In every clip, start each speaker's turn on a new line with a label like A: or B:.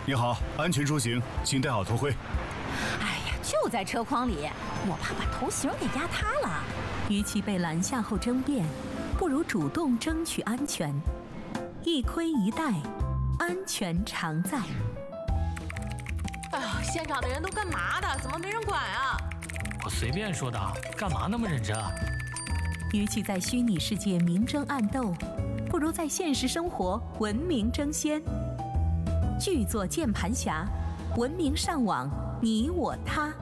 A: 你好，安全出行，请戴好头盔。
B: 哎呀，就在车筐里，我怕把头型给压塌了。
C: 与其被拦下后争辩，不如主动争取安全。一盔一带，安全常在。
D: 哎呀，现场的人都干嘛的？怎么没人管啊？
E: 我随便说的，干嘛那么认真？
C: 与其在虚拟世界明争暗斗，不如在现实生活文明争先。巨作键盘侠，文明上网，你我他。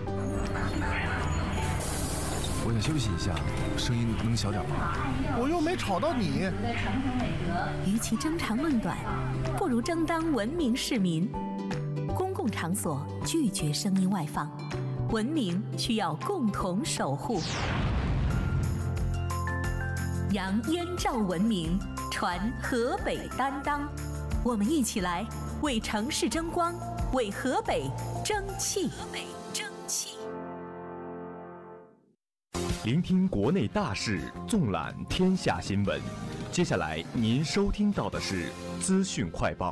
F: 我想休息一下，声音能小点吗？
G: 我又没吵到你。
C: 与其争长论短，不如争当文明市民。公共场所拒绝声音外放，文明需要共同守护。扬燕赵文明，传河北担当。我们一起来为城市争光，为河北争气。
H: 聆听国内大事，纵览天下新闻。接下来您收听到的是资讯快报。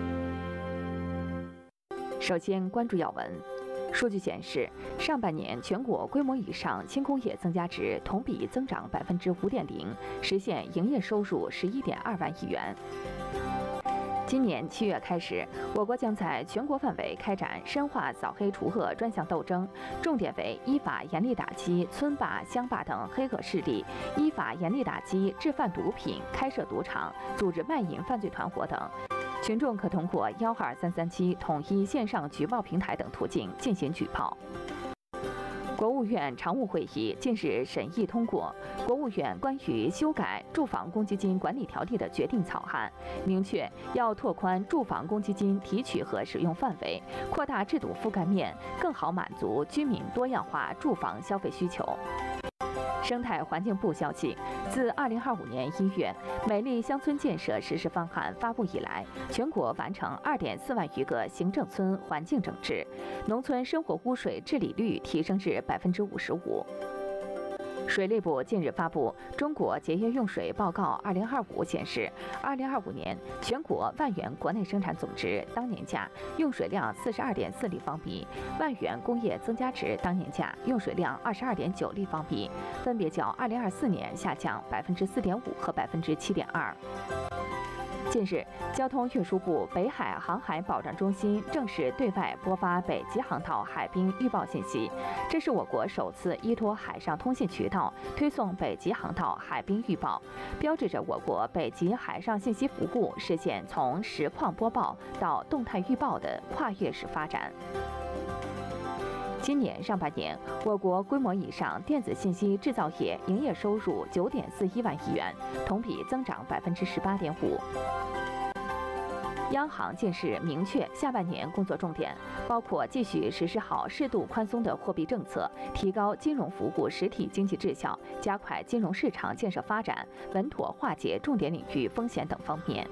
I: 首先关注要闻。数据显示，上半年全国规模以上轻工业增加值同比增长5.0%，实现营业收入11.2万亿元。今年7月开始，我国将在全国范围开展深化扫黑除恶专项斗争，重点为依法严厉打击村霸、乡霸等黑恶势力，依法严厉打击制贩毒品、开设赌场、组织卖淫犯罪团伙等。群众可通过12337统一线上举报平台等途径进行举报。国务院常务会议近日审议通过国务院关于修改住房公积金管理条例的决定草案，明确要拓宽住房公积金提取和使用范围，扩大制度覆盖面，更好满足居民多样化住房消费需求。生态环境部消息，自2025年1月美丽乡村建设实施方案发布以来，全国完成2.4万余个行政村环境整治，农村生活污水治理率提升至55%。水利部近日发布《中国节约用水报告2025》，显示，2025年全国万元国内生产总值当年价用水量42.4立方米，万元工业增加值当年价用水量22.9立方米，分别较2024年下降4.5%和7.2%。近日，交通运输部北海航海保障中心正式对外播发北极航道海冰预报信息，这是我国首次依托海上通信渠道推送北极航道海冰预报，标志着我国北极海上信息服务实现从实况播报到动态预报的跨越式发展。今年上半年，我国规模以上电子信息制造业营业收入9.41万亿元，同比增长18.5%。央行近日明确，下半年工作重点包括继续实施好适度宽松的货币政策，提高金融服务实体经济质效，加快金融市场建设发展，稳妥化解重点领域风险等方面。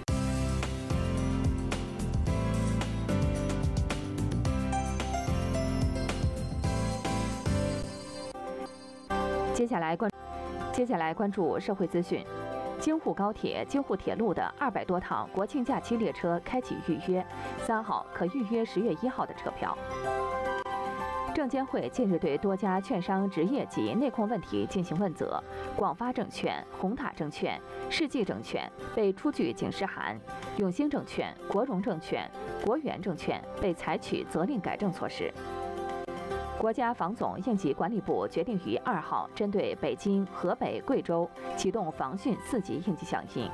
I: 接下来关注社会资讯。京沪高铁、京沪铁路的200多趟国庆假期列车开启预约，3号可预约10月1号的车票。证监会近日对多家券商职业及内控问题进行问责，广发证券、宏塔证券、世纪证券被出具警示函，永兴证券、国融证券、国元证券被采取责令改正措施。国家防总应急管理部决定于2号针对北京、河北、贵州启动防汛4级应急响应。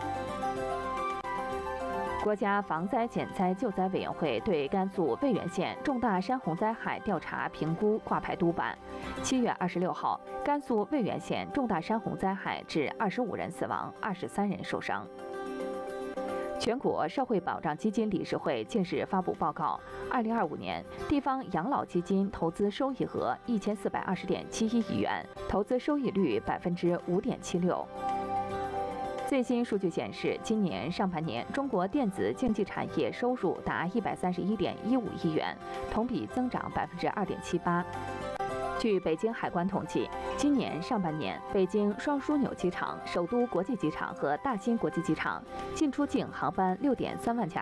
I: 国家防灾减灾救灾委员会对甘肃渭源县重大山洪灾害调查评估挂牌督办。7月26号，甘肃渭源县重大山洪灾害致25人死亡，23人受伤。全国社会保障基金理事会近日发布报告，2025年地方养老基金投资收益额1420.71亿元，投资收益率5.76%。最新数据显示，今年上半年中国电子竞技产业收入达131.15亿元，同比增长2.78%。据北京海关统计，今年上半年，北京双枢纽机场、首都国际机场和大兴国际机场进出境航班6.3万架。